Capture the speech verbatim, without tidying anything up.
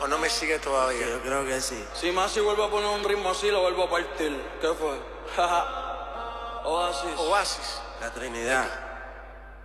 ¿O no me sigue todavía? Yo creo que sí. Si más si vuelvo a poner un ritmo así, lo vuelvo a partir. ¿Qué fue? Oasis. Oasis. La Trinidad.